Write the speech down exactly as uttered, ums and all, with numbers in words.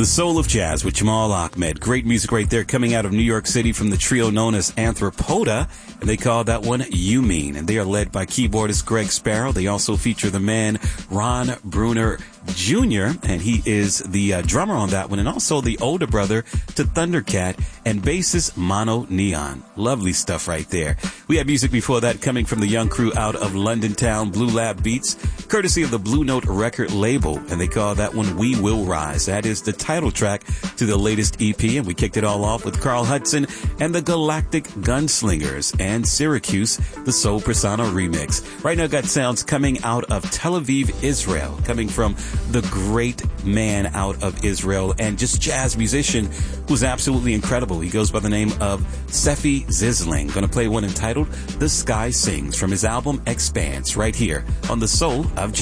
The Soul of Jazz with Jamal Ahmed. Great music right there coming out of New York City from the trio known as Anthropoda. And they call that one You Mean. And they are led by keyboardist Greg Sparrow. They also feature the man Ron Bruner Junior And he is the uh, drummer on that one. And also the older brother to Thundercat and bassist Mono Neon. Lovely stuff right there. We had music before that coming from the young crew out of London town, Blue Lab Beats, courtesy of the Blue Note record label. And they call that one We Will Rise. That is the title track to the latest E P. And we kicked it all off with Carl Hudson and the Galactic Gunslingers and Syracuse, the Soul Persona remix. Right now got sounds coming out of Tel Aviv, Israel, coming from the great man out of Israel and just jazz musician who's absolutely incredible. He goes by the name of Sefi Zisling. Going to play one entitled The Sky Sings from his album Expanse right here on The Soul of Jazz.